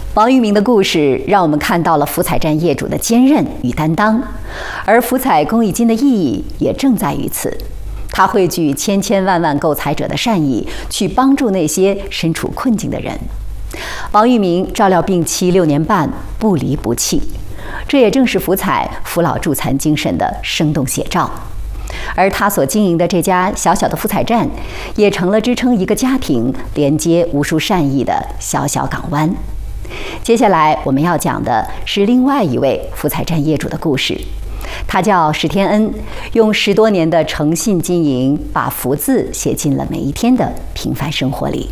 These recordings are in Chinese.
王玉明的故事让我们看到了福彩站业主的坚韧与担当，而福彩公益金的意义也正在于此。它汇聚千千万万购彩者的善意，去帮助那些身处困境的人。王玉明照料病妻6年半，不离不弃，这也正是福彩扶老助残精神的生动写照。而他所经营的这家小小的福彩站，也成了支撑一个家庭、连接无数善意的小小港湾。接下来我们要讲的是另外一位福彩站业主的故事，他叫史天恩，用10多年的诚信经营，把福字写进了每一天的平凡生活里。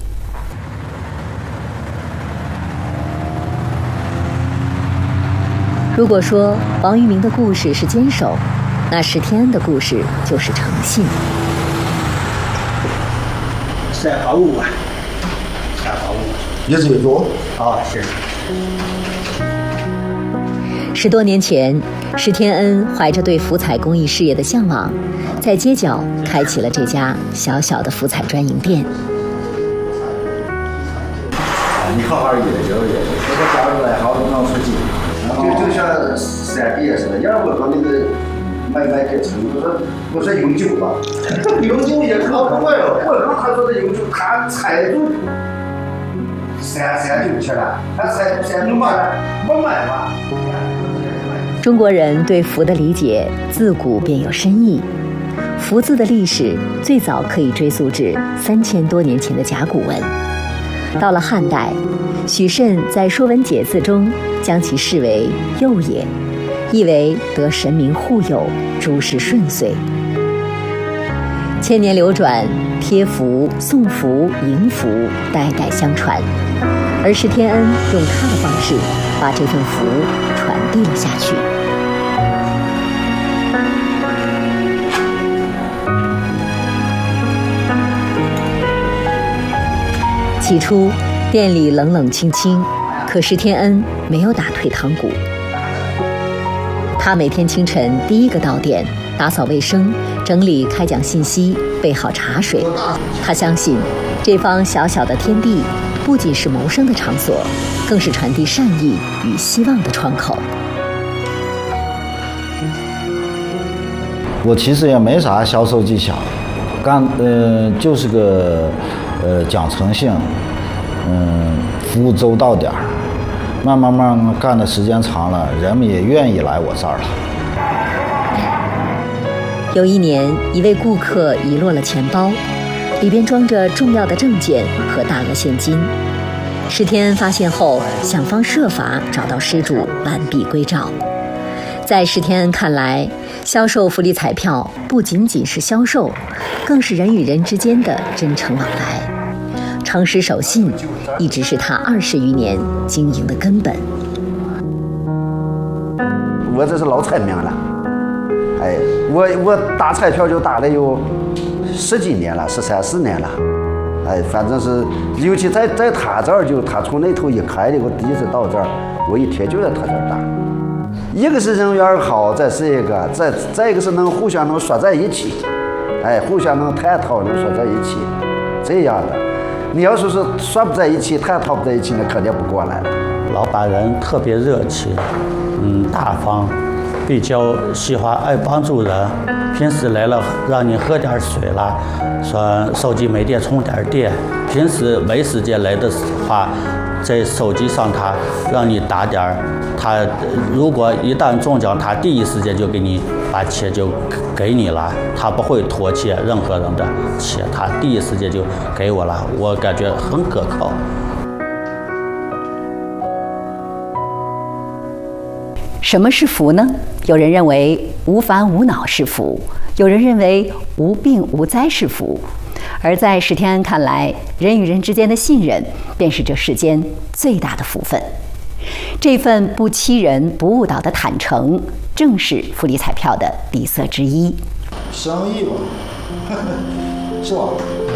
如果说王玉明的故事是坚守，那史天恩的故事就是诚信。 晒好物啊，晒好物。 也是有多啊，是。 10多年前，史天恩怀着对福彩公益事业的向往，在街角开启了这家小小的福彩专营店。 你好好的就是这个加入来好拿出去，就像散笔似的，要不说那个买给成，我说永久吧，永久也好不过哟。我刚他说的永久，他踩住。三就去了，他三就买了，不买嘛。 中国人对福的理解自古便有深意，福字的历史最早可以追溯至3000多年前的甲骨文。到了汉代，许慎在《说文解字》中将其视为佑也，意为得神明护佑，诸事顺遂。千年流转，贴福、送福、迎福，代代相传。而史天恩用他的方式，把这份福传递了下去。起初，店里冷冷清清，可史天恩没有打退堂鼓。他每天清晨第一个到店，打扫卫生，整理开奖信息，备好茶水。他相信，这方小小的天地，不仅是谋生的场所，更是传递善意与希望的窗口。 我其实也没啥销售技巧，就是个讲诚信，服务周到点儿。慢慢干的时间长了，人们也愿意来我这儿了。 有一年，一位顾客遗落了钱包，里边装着重要的证件和大额现金。史天恩发现后，想方设法找到失主，完璧归赵。在史天恩看来，销售福利彩票不仅仅是销售，更是人与人之间的真诚往来。诚实守信一直是他20余年经营的根本。 我这是老彩民了，我打彩票就打了有10几年了，13、14年了，反正是，尤其在他这儿他从那头一开的，我第一次到这儿，我一天就在他这儿打。一个是人缘好，再是一个，再一个是互相能说在一起，互相能探讨，能说在一起，这样的。你要是说不在一起，探讨不在一起，那肯定不过来了。 老板人特别热情，大方，比较喜欢爱帮助人。平时来了让你喝点水啦，说手机没电充点电。平时没时间来的话，在手机上他让你打点儿，他如果一旦中奖，他第一时间就给你把钱就给你了，他不会拖欠任何人的钱，他第一时间就给我了，我感觉很可靠。 什么是福呢？有人认为无烦无恼是福，有人认为无病无灾是福。而在史天恩看来，人与人之间的信任便是这世间最大的福分。这份不欺人不误导的坦诚，正是福利彩票的底色之一。 生意吧，是吧？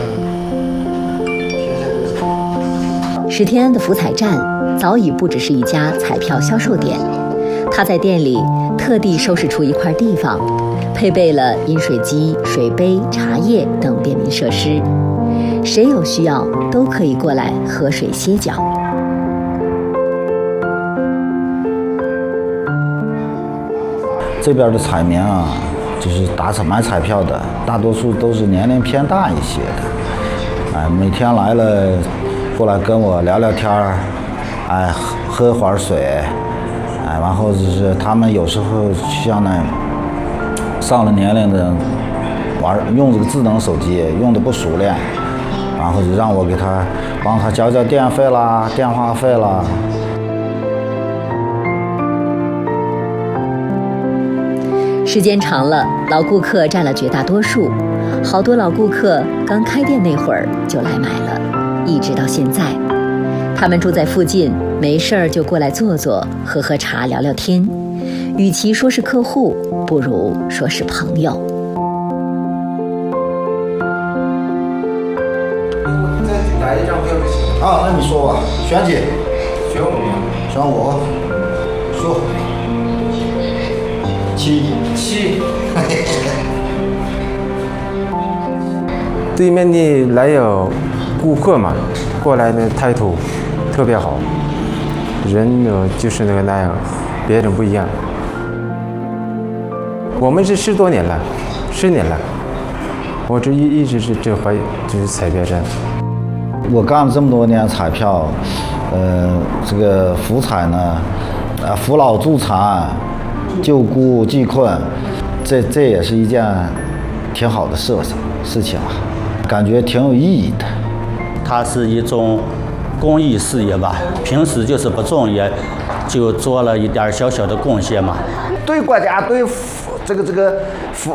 史天恩的福彩站早已不只是一家彩票销售点，他在店里特地收拾出一块地方，配备了饮水机、水杯、茶叶等便民设施，谁有需要都可以过来喝水歇脚。 这边的彩民啊，就是买彩票的，大多数都是年龄偏大一些的，哎，每天来了过来跟我聊聊天儿，哎，喝会儿水，哎，然后就是他们有时候像那上了年龄的用这个智能手机用的不熟练，然后就让我帮他交电费啦、电话费啦。 时间长了，老顾客占了绝大多数，好多老顾客刚开店那会儿就来买了，一直到现在。他们住在附近，没事儿就过来坐坐，喝喝茶，聊聊天。与其说是客户，不如说是朋友。 再来一张票就行。 啊，那你说吧，选几？ 选我吗？ 选我。说。7。 对面的来有顾客嘛，过来的态度特别好，人呢就是那样，别人不一样。我们是10多年了，10年了，我这一直是就是彩票站。 我干了这么多年彩票，这个福彩呢，扶老助残、救孤济困，这也是一件挺好的事情啊，感觉挺有意义的。 它是一种公益事业吧，平时就是不重业，就做了一点小小的贡献嘛。 对国家对这个